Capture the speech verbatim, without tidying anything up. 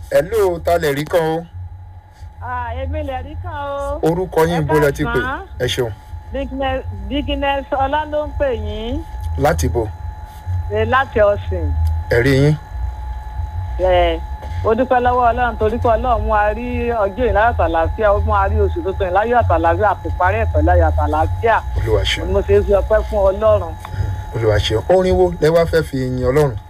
hello ta lè rí kan o. ah èmi lè rí kan o. orúkọ yín bó lẹ ti pè ẹ ṣeun. Bigness ọlá ló ń pè yín. láti bo. láti ọ̀sìn. ẹ̀rí yín. ó dúpẹ́ lọ́wọ́ ọlọ́run torí pé ọlọ́run mú a rí ọjọ́ ìláyọ̀ àtàlàáfíà ó mú a rí oṣù tuntun ìláyọ̀ àtàlàáfíà àpòparí ẹ̀fẹ̀ láyọ̀ àtàlàáfíà. olúwa ṣeun. mo ṣe é fi ọpẹ́ fún ọlọ́run. olúwa ṣeun orin wo lẹ wá fẹ́ fi yin ọlọ́run.